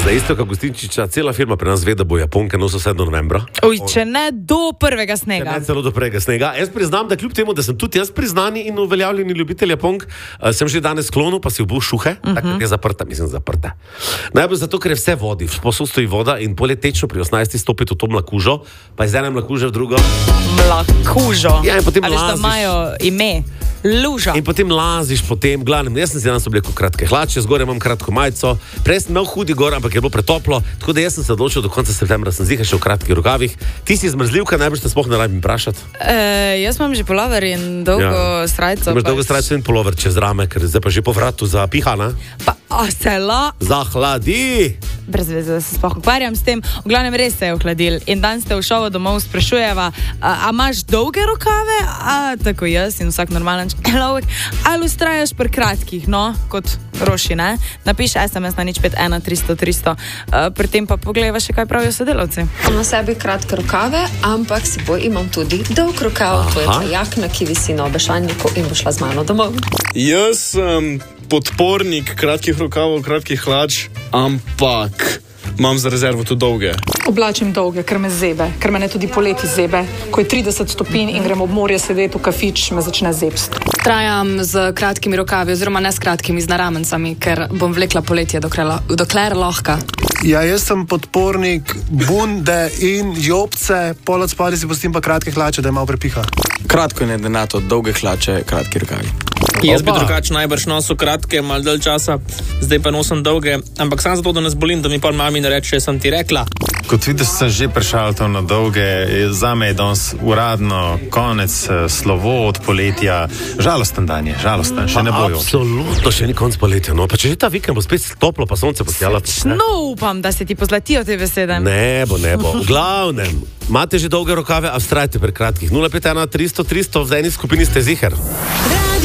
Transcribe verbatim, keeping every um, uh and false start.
Za isto, kako Gustinčiča, cela firma pri nas ve, da bo Japonka nosil vse do novembra. Uj, če ne do prvega snega. Ne celo do prvega snega. Jaz priznam, da kljub temu, da sem tudi jaz priznani in uveljavljeni ljubitelj Japonk, uh, sem že danes sklonil, pa si obul šuhe, uh -huh. tako je zaprta, mislim zaprta. Najbolj zato, ker je vse vodi, posod stoji voda in polje tečno pri osemnajstih stopiti v to mlakužo, pa iz ene mlakuže v drugo. Mlakužo. Ja, in potem ali laziš. Ali imajo ime? Luža. In potem laziš po tem, glavnem, jaz sem si danes obleko kratke hlače, zgoraj imam kratko majico, prej sem imel hudi gor, ampak je bilo pretoplo, tako da jaz sem se odločil do konca septembra, sem zihal še v kratkih rokavih. Ti si zmrzljivka, najbrž te sploh ne rabim vprašati. E, jaz imam že polover in dolgo ja. srajco. Imaš dolgo srajco in polover čez rame, ker zdaj pa že po vratu za pihana. Pa, a se la... Zahladi! Brez veze, da se sploh ukvarjam s tem. V glavnem res se je ohladil in dan ste v šovu domov sprašujeva, a, a imaš dolge rokave, a tako jaz in vsak normalen človek, ali ustrajaš pri kratkih, no, kot Roši, ne? Napiš es em es na nič pet ena tristo tristo, uh, pri tem pa pogledava še, kaj pravijo sodelavci. Imam na sebi kratke rokave, ampak s seboj imam tudi dolg rokav, to je ta jakna, ki visi na obešalniku in bo šla z mano domov. Jaz sem podpornik kratkih rokavov, kratkih hlač, ampak imam za rezervo tudi dolge. Oblačim dolge, ker me zebe, ker me ne tudi poleti zebe. Ko je trideset stopinj in grem ob morje sedeti v kafič, me začne zebst. Trajam z kratkimi rokavi, oziroma ne s kratkimi, z naramencami, ker bom vlekla poletje, dokler, dokler lahko. Ja, jaz sem podpornik bunde in jopce, pol od spodaj si pustim pa kratke hlače, da je malo prepiha. Kratko in edenato, dolge hlače, kratki rokavi. Jaz bi drugače najbrž nosil kratke, malo dalj časa, zdaj pa nosim dolge, ampak sam zato, da ne zbolim, da mi pa mami ne reče, sem ti rekla. Kot vidiš, sem že prešaltal na dolge, zame je danes uradno konec slovo od poletja. Žalosten dan je, žalosten, še ne bojo. Absolutno, še ni konc poletja, no, pa če že ta vikend bo spet toplo, pa sonce bo sjalo. No, upam, da se ti pozlatijo te besede. Ne bo, ne bo. V glavnem, imate že dolge rokave, a vztrajte pri kratkih. nula pet ena tristo tristo, v eni skupini ste ziher.